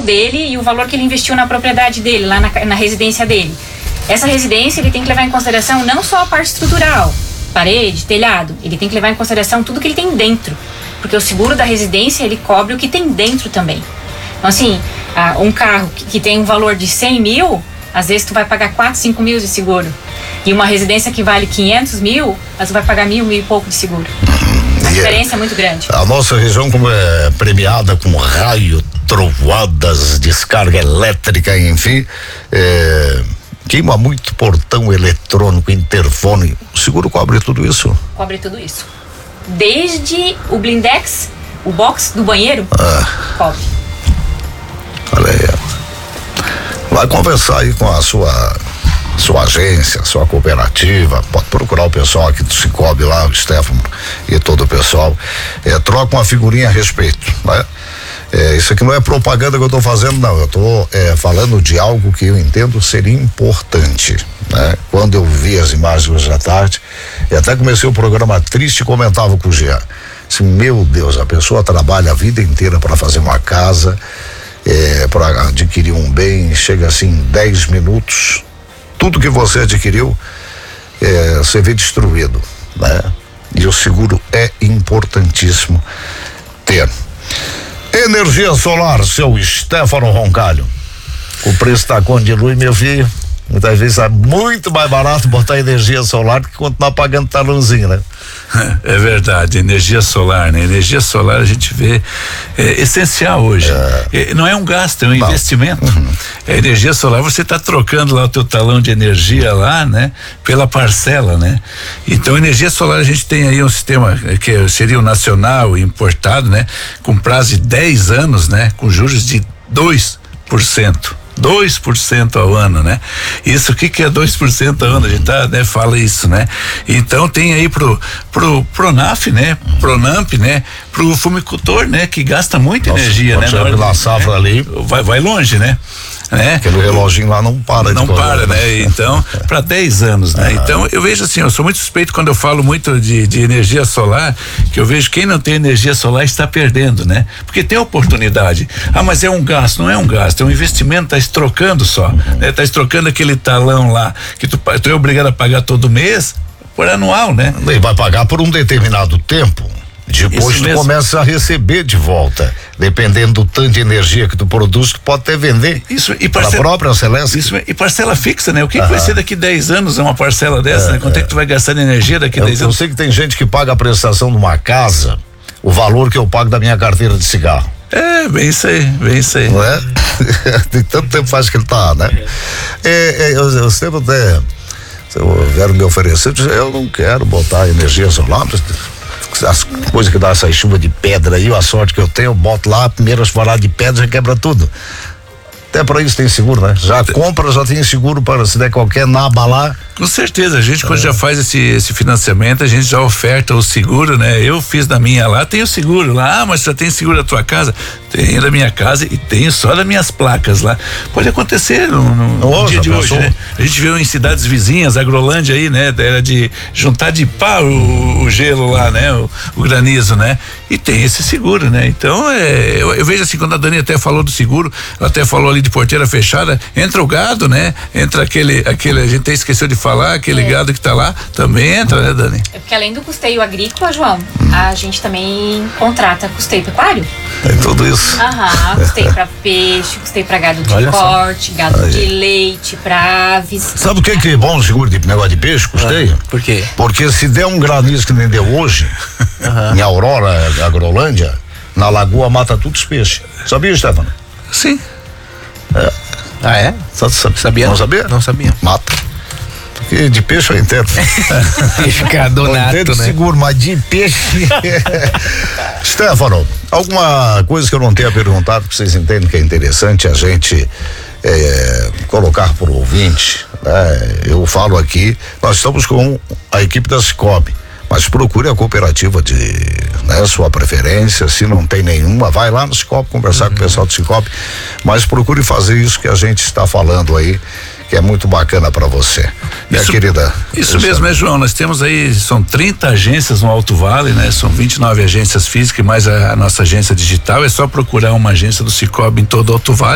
dele e o valor que ele investiu na propriedade dele, lá na residência dele. Essa residência ele tem que levar em consideração não só a parte estrutural, parede, telhado, ele tem que levar em consideração tudo que ele tem dentro, porque o seguro da residência ele cobre o que tem dentro também. Então assim, um carro que tem um valor de 100 mil, às vezes tu vai pagar 4, 5 mil de seguro, e uma residência que vale 500 mil, mas tu vai pagar 1.000 e pouco de seguro. A diferença é muito grande. A nossa região, como é premiada com raio, trovoadas, descarga elétrica, enfim, queima muito portão eletrônico, interfone. O seguro cobre tudo isso? Cobre tudo isso. Desde o blindex, o box do banheiro, cobre. Olha aí. Vai conversar aí com a sua agência, sua cooperativa, pode procurar o pessoal aqui do Cicobi lá, o Stefano e todo o pessoal. Troca uma figurinha a respeito, né? Isso aqui não é propaganda que eu tô fazendo, não. Eu tô falando de algo que eu entendo ser importante, né? Quando eu vi as imagens hoje à tarde, e até comecei o programa triste e comentava com o Jean. Assim, meu Deus, a pessoa trabalha a vida inteira para fazer uma casa, para adquirir um bem, chega assim em 10 minutos, tudo que você adquiriu, você vê destruído, né? E o seguro é importantíssimo ter. Energia solar, seu Stefano Roncalho. O preço tá com de luz, meu filho. Muitas vezes é muito mais barato botar energia solar do que continuar pagando talãozinho, né? É verdade, energia solar, né? Energia solar a gente vê essencial hoje. Não é um gasto, é um investimento. Energia solar, você está trocando lá o teu talão de energia lá, né? Pela parcela, né? Então, energia solar a gente tem aí um sistema que seria o nacional importado, né? Com prazo de 10 anos, né? Com juros de 2%. 2% ao ano, né? Isso, o que é 2% ao ano? A gente fala isso, né? Então tem aí pro Pronaf, né? Pronamp, né? Pro fumicultor, né? Que gasta muita energia, né? Na safra ali. Vai longe, né? Aquele reloginho lá não para não para, né? Então, para 10 anos, né? Então, eu vejo assim, eu sou muito suspeito quando eu falo muito de energia solar, que eu vejo quem não tem energia solar está perdendo, né? Porque tem oportunidade. Mas é um gasto, não é um gasto, é um investimento, tá trocando só, né? Tá trocando aquele talão lá, que tu é obrigado a pagar todo mês, por anual, né? E vai pagar por um determinado tempo. Depois tu começa a receber de volta, dependendo do tanto de energia que tu produz, tu pode até vender. Isso, e para a própria Celeste. Isso, e parcela fixa, né? O que vai ser daqui 10 anos uma parcela dessa, né? Quanto é que tu vai gastar de energia daqui 10 anos? Eu sei que tem gente que paga a prestação de uma casa, o valor que eu pago da minha carteira de cigarro. Bem isso aí. Não é? Tem tanto tempo faz que ele tá, né? Eu sempre até, se vieram me oferecer, eu disse, eu não quero botar energia solar, as coisas que dá essa chuva de pedra aí, a sorte que eu tenho, eu boto lá, primeiro as paradas de pedra já quebra tudo. Até para isso tem seguro, né? Já compra, já tem seguro para se der qualquer naba lá. Com certeza, a gente quando já faz esse financiamento, a gente já oferta o seguro, né? Eu fiz da minha lá, tenho seguro lá, mas já tem seguro da tua casa? Tenho da minha casa e tenho só das minhas placas lá. Pode acontecer no dia de hoje, né? A gente viu em cidades vizinhas, Agrolândia aí, né? Era de juntar de pau o gelo lá, né? O granizo, né? E tem esse seguro, né? Então, eu vejo assim, quando a Dani até falou do seguro, ela até falou ali de porteira fechada, entra o gado, né? Entra aquele a gente até esqueceu de falar, aquele gado que tá lá, também entra, né, Dani? É porque além do custeio agrícola, João, a gente também contrata custeio pecuário. Tem tudo isso. Custeio pra peixe, custeio pra gado de corte, gado de leite, pra aves. Sabe o que é bom o seguro de negócio de peixe, custeio? Por quê? Porque se der um granizo que nem deu hoje, em Aurora, Agrolândia, na lagoa mata todos os peixes. Sabia, Stefano? Sim. Sabia? Não sabia? Não sabia. Mata. Porque de peixe eu entendo. Peixe né? Seguro, mas de peixe. Stefano, alguma coisa que eu não tenha perguntado que vocês entendem que é interessante a gente colocar para o ouvinte, né? Eu falo aqui, nós estamos com a equipe da Cicobi, mas procure a cooperativa de, né, sua preferência. Se não tem nenhuma, vai lá no Cicobi conversar com o pessoal do Cicobi, mas procure fazer isso que a gente está falando aí, que é muito bacana para você. Minha querida. Isso mesmo, né, João? Nós temos aí, são 30 agências no Alto Vale, né? São 29 agências físicas e mais a nossa agência digital. É só procurar uma agência do Cicobi em todo o Alto Vale.